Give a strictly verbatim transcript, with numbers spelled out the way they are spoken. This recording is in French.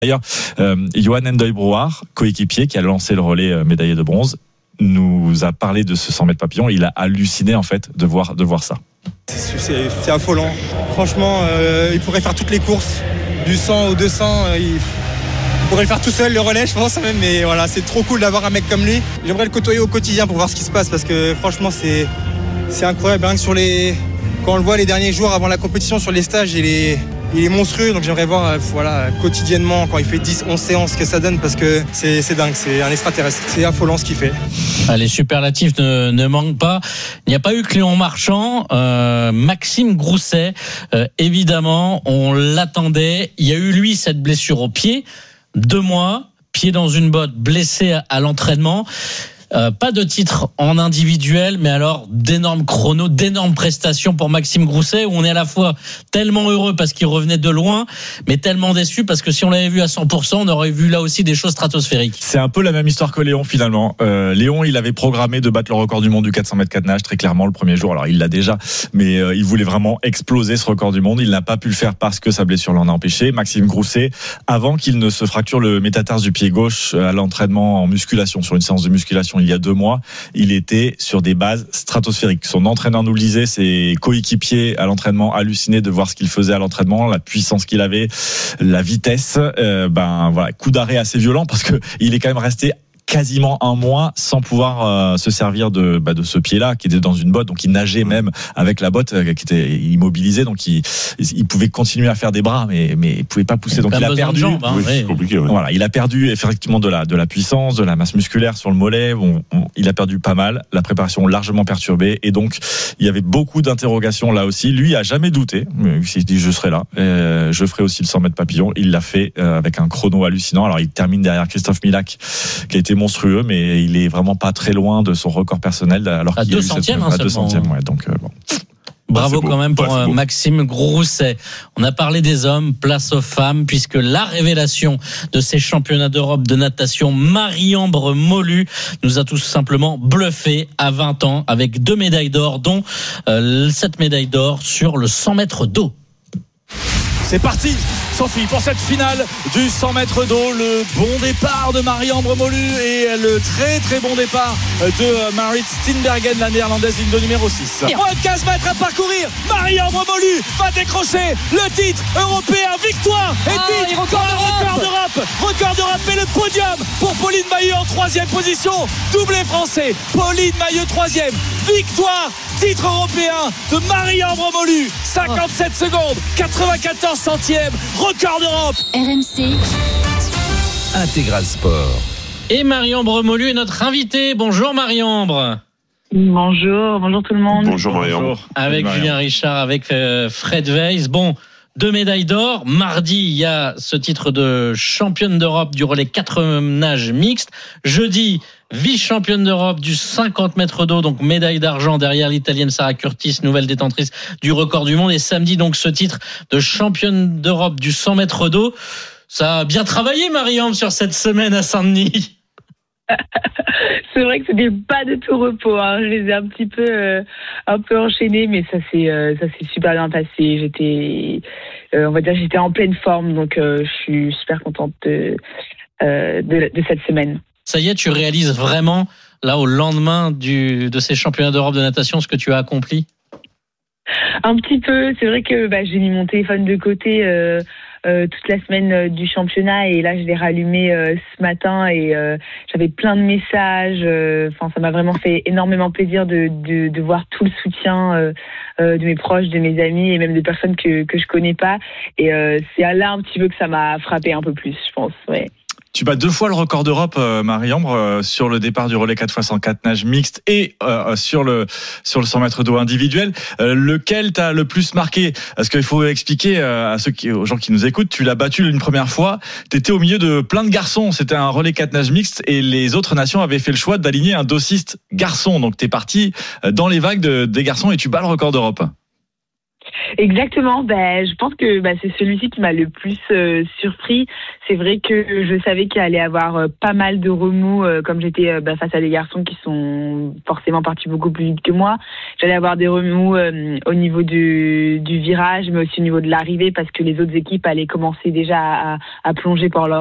D'ailleurs, euh, Johan Endoy-Brouard, coéquipier qui a lancé le relais euh, médaillé de bronze, nous a parlé de ce cent mètres papillon. Il a halluciné en fait de voir, de voir ça. C'est, c'est, c'est affolant. Franchement, euh, il pourrait faire toutes les courses, du cent au deux cents. Euh, il... il pourrait le faire tout seul, le relais, je pense même. Mais voilà, c'est trop cool d'avoir un mec comme lui. J'aimerais le côtoyer au quotidien pour voir ce qui se passe parce que franchement, c'est, c'est incroyable. Hein, sur les... Quand on le voit les derniers jours avant la compétition sur les stages, il est, il est monstrueux. Donc j'aimerais voir voilà, quotidiennement quand il fait dix, onze séances ce que ça donne parce que c'est, c'est dingue, c'est un extraterrestre. C'est affolant ce qu'il fait. Les superlatifs ne, ne manquent pas. Il n'y a pas eu que Léon Marchand, euh, Maxime Grousset, euh, évidemment, on l'attendait. Il y a eu lui cette blessure au pied, deux mois, pied dans une botte, blessé à, à l'entraînement. Euh, pas de titre en individuel, mais alors d'énormes chronos, d'énormes prestations pour Maxime Grousset, où on est à la fois tellement heureux parce qu'il revenait de loin, mais tellement déçu parce que si on l'avait vu à cent pour cent, on aurait vu là aussi des choses stratosphériques. C'est un peu la même histoire que Léon finalement. Euh, Léon, il avait programmé de battre le record du monde du quatre cents mètres quatre nage très clairement le premier jour. Alors il l'a déjà, mais euh, il voulait vraiment exploser ce record du monde. Il n'a pas pu le faire parce que sa blessure l'en a empêché. Maxime Grousset, avant qu'il ne se fracture le métatarse du pied gauche à l'entraînement en musculation, sur une séance de musculation il y a deux mois, il était sur des bases stratosphériques. Son entraîneur nous le disait, ses coéquipiers à l'entraînement hallucinaient de voir ce qu'il faisait à l'entraînement, la puissance qu'il avait, la vitesse. Euh, ben voilà, coup d'arrêt assez violent parce que il est quand même resté quasiment un mois sans pouvoir euh, se servir de bah, de ce pied-là qui était dans une botte, donc il nageait même avec la botte euh, qui était immobilisée, donc il il pouvait continuer à faire des bras, mais mais il pouvait pas pousser, donc il a perdu. Jambes, hein, oui, oui. C'est compliqué. Ouais. Voilà, il a perdu effectivement de la de la puissance, de la masse musculaire sur le mollet. Bon, on, il a perdu pas mal, la préparation largement perturbée, et donc il y avait beaucoup d'interrogations là aussi. Lui a jamais douté, il s'est dit je serai là, euh, je ferai aussi le cent mètres papillon. Il l'a fait euh, avec un chrono hallucinant. Alors il termine derrière Christophe Milak qui a été monstrueux, mais il est vraiment pas très loin de son record personnel alors à qu'il y a deux eu centièmes, cette... hein, à deux centièmes, ouais, donc euh, bon. Bravo bah, quand même pour bah, Maxime Grousset. On a parlé des hommes, place aux femmes, puisque la révélation de ces championnats d'Europe de natation, Marie-Ambre Molu, nous a tout simplement bluffé à vingt ans avec deux médailles d'or, dont euh, cette médaille d'or sur le cent mètres d'eau. C'est parti, Sophie, pour cette finale du cent mètres d'eau. Le bon départ de Marie-Ambre Molu et le très très bon départ de Marit Steenbergen, la néerlandaise, ligne de numéro six. Moins de quinze mètres à parcourir. Marie-Ambre Molu va décrocher le titre européen. Victoire et ah, titre. Record d'Europe. d'Europe. Record d'Europe et le podium pour Pauline Mailleux en troisième position. Doublé français. Pauline Mailleux troisième. Victoire. Titre européen de Marie-Ambre Molu. cinquante-sept oh. secondes. quatre-vingt-quatorze centièmes. Record d'Europe. R M C Intégral Sport. Et Marie-Ambre Molu est notre invitée. Bonjour Marie-Ambre. Bonjour, bonjour tout le monde. Bonjour Marie-Ambre. Avec Marie-Ambre. Julien Richard, avec euh, Fred Weiss. Bon, deux médailles d'or. Mardi, il y a ce titre de championne d'Europe du relais quatre nages mixte. Jeudi, vice-championne d'Europe du cinquante mètres d'eau, donc médaille d'argent derrière l'Italienne Sarah Curtis, nouvelle détentrice du record du monde. Et samedi, donc, ce titre de championne d'Europe du cent mètres d'eau. Ça a bien travaillé, Marie-Ambre, sur cette semaine à Saint-Denis. C'est vrai que c'était pas de tout repos, hein. Je les ai un petit peu, euh, un peu enchaînés, mais ça s'est, euh, ça s'est super bien passé. J'étais, euh, on va dire, j'étais en pleine forme, donc euh, je suis super contente de, euh, de, de cette semaine. Ça y est, tu réalises vraiment, là, au lendemain du, de ces championnats d'Europe de natation, ce que tu as accompli? Un petit peu. C'est vrai que bah, j'ai mis mon téléphone de côté euh, euh, toute la semaine euh, du championnat, et là, je l'ai rallumé euh, ce matin, et euh, j'avais plein de messages. Enfin, euh, ça m'a vraiment fait énormément plaisir de, de, de voir tout le soutien euh, euh, de mes proches, de mes amis, et même de personnes que, que je connais pas. Et euh, c'est là un petit peu que ça m'a frappé un peu plus, je pense. Ouais. Tu bats deux fois le record d'Europe, euh, Marie-Ambre, euh, sur le départ du relais quatre fois cent quatre nage mixte et euh, sur le sur le cent mètres d'eau individuel. Euh, lequel t'a le plus marqué? Parce qu'il faut expliquer euh, à ceux qui, aux gens qui nous écoutent, tu l'as battu une première fois. T'étais au milieu de plein de garçons. C'était un relais quatre nage mixte et les autres nations avaient fait le choix d'aligner un dossiste garçon. Donc t'es parti dans les vagues de, des garçons et tu bats le record d'Europe. Exactement. Ben, je pense que ben, c'est celui-ci qui m'a le plus euh, surpris. C'est vrai que je savais qu'il allait avoir euh, pas mal de remous, euh, comme j'étais euh, ben, face à des garçons qui sont forcément partis beaucoup plus vite que moi. J'allais avoir des remous euh, au niveau du, du virage, mais aussi au niveau de l'arrivée, parce que les autres équipes allaient commencer déjà à, à plonger par leur